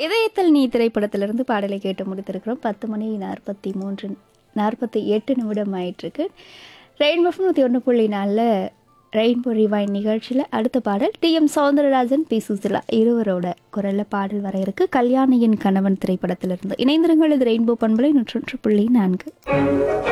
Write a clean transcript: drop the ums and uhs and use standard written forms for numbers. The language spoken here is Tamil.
இதயத்தில் நீ திரைப்படத்திலிருந்து பாடலை கேட்டு முடித்திருக்கிறோம். 10:48 ஆயிட்டிருக்கு. ரெயின்போ 101.4 ரெயின்போ ரிவைன் நிகழ்ச்சியில் அடுத்த பாடல் டி.எம். சௌந்தரராஜன், பி. சுசிலா இருவரோட குரலில் பாடல் வர இருக்கு. கல்யாணியின் கணவன் திரைப்படத்திலிருந்து. இணைந்திருங்கள். இது ரெயின்போ பண்பலை 101.4.